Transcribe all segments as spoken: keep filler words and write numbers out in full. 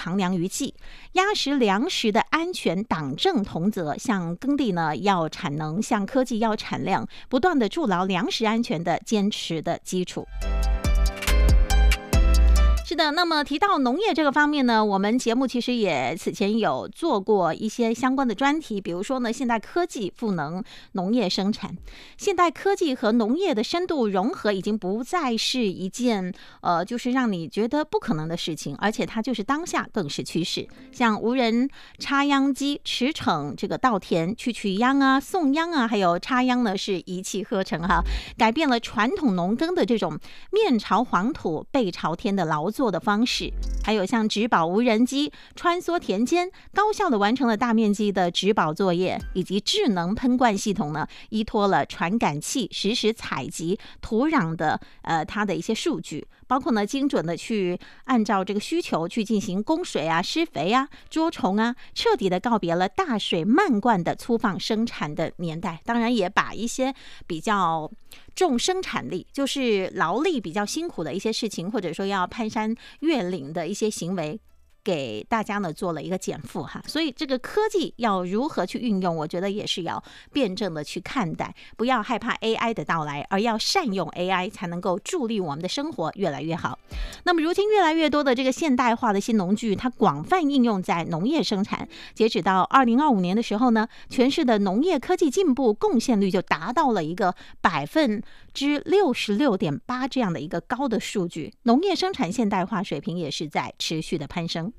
长粮于技，压实粮食的安全党政同责，向耕地呢要产能，向科技要产量，不断的筑牢粮食安全的坚持的基础。是的，那么提到农业这个方面呢，我们节目其实也此前有做过一些相关的专题，比如说呢，现代科技赋能农业生产，现代科技和农业的深度融合已经不再是一件呃，就是让你觉得不可能的事情，而且它就是当下更是趋势。像无人插秧机驰骋这个稻田，去取秧啊、送秧啊，还有插秧呢，是一气呵成哈，改变了传统农耕的这种面朝黄土背朝天的劳作的方式，还有像植保无人机穿梭田间，高效的完成了大面积的植保作业，以及智能喷灌系统呢，依托了传感器实时采集土壤的呃它的一些数据，包括呢精准的去按照这个需求去进行供水啊、施肥啊、捉虫啊，彻底的告别了大水漫灌的粗放生产的年代。当然也把一些比较重生产力，就是劳力比较辛苦的一些事情，或者说要攀山越岭的一些行为，给大家呢做了一个减负哈。所以这个科技要如何去运用，我觉得也是要辩证的去看待，不要害怕 A I 的到来，而要善用 A I 才能够助力我们的生活越来越好。那么如今越来越多的这个现代化的新农具，它广泛应用在农业生产。截止到二零二五年的时候呢，全市的农业科技进步贡献率就达到了一个百分之六十六点八这样的一个高的数据，农业生产现代化水平也是在持续的攀升。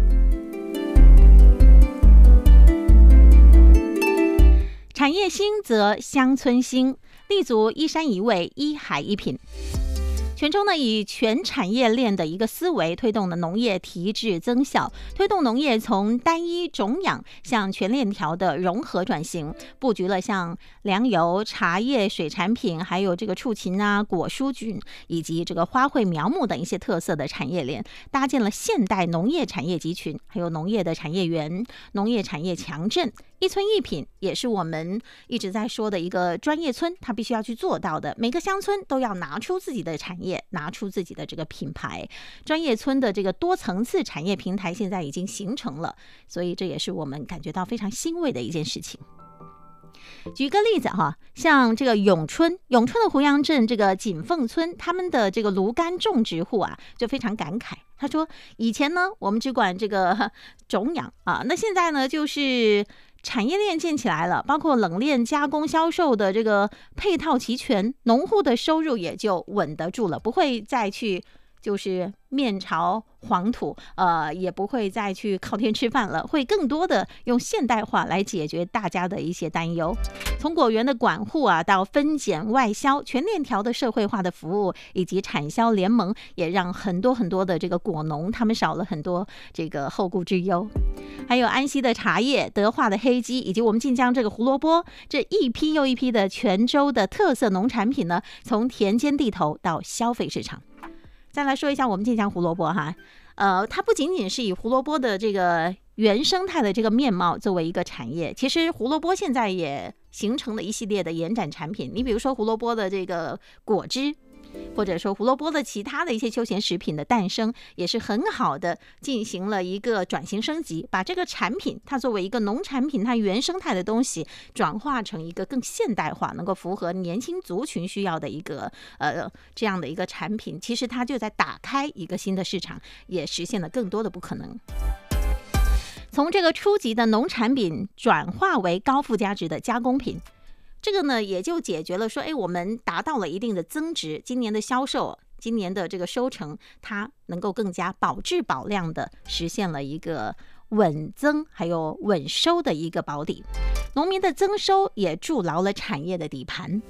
产业兴则乡村兴，立足一山一味、一海一品。泉州呢，以全产业链的一个思维，推动了农业提质增效，推动农业从单一种养向全链条的融合转型，布局了像粮油、茶叶、水产品，还有这个畜禽啊、果蔬菌以及这个花卉苗木等一些特色的产业链，搭建了现代农业产业集群，还有农业的产业园、农业产业强镇。一村一品也是我们一直在说的一个专业村，它必须要去做到的。每个乡村都要拿出自己的产业，拿出自己的这个品牌。专业村的这个多层次产业平台现在已经形成了，所以这也是我们感觉到非常欣慰的一件事情。举一个例子哈，像这个永春，永春的胡杨镇这个锦凤村，他们的这个芦柑种植户啊，就非常感慨。他说，以前呢，我们只管这个种养啊，那现在呢，就是产业链建起来了，包括冷链、加工、销售的这个配套齐全，农户的收入也就稳得住了，不会再去就是面朝黄土，呃，也不会再去靠天吃饭了，会更多的用现代化来解决大家的一些担忧。从果园的管护啊，到分拣外销，全链条的社会化的服务以及产销联盟，也让很多很多的这个果农他们少了很多这个后顾之忧。还有安溪的茶叶、德化的黑鸡，以及我们晋江这个胡萝卜，这一批又一批的泉州的特色农产品呢，从田间地头到消费市场。再来说一下我们晋江胡萝卜哈，呃，它不仅仅是以胡萝卜的这个原生态的这个面貌作为一个产业，其实胡萝卜现在也形成了一系列的延展产品。你比如说胡萝卜的这个果汁，或者说胡萝卜的其他的一些休闲食品的诞生，也是很好的进行了一个转型升级，把这个产品它作为一个农产品它原生态的东西，转化成一个更现代化，能够符合年轻族群需要的一个呃这样的一个产品。其实它就在打开一个新的市场，也实现了更多的不可能。从这个初级的农产品转化为高附加值的加工品，这个呢也就解决了说，哎，我们达到了一定的增值，今年的销售，今年的这个收成，它能够更加保质保量的实现了一个稳增还有稳收的一个保底。农民的增收也筑牢了产业的底盘。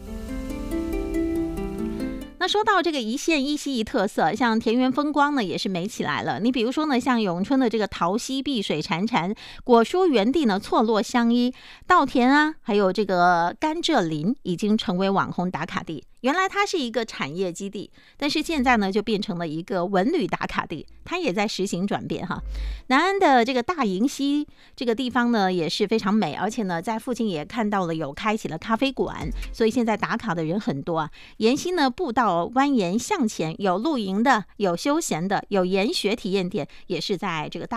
那说到这个一县一溪一特色，像田园风光呢也是美起来了。你比如说呢，像永春的这个桃溪碧水潺潺，果蔬园地呢错落相依，稻田啊，还有这个甘蔗林已经成为网红打卡地。原来它是一个产业基地，但是现在呢就变成了一个文旅打卡地，它也在实行转变哈。南安的这个大营溪这个地方呢也是非常美，而且呢在附近也看到了有开启了咖啡馆，所以现在打卡的人很多啊。沿溪呢步道蜿蜒向前，有露营的，有休闲的，有研学体验店，也是在这个大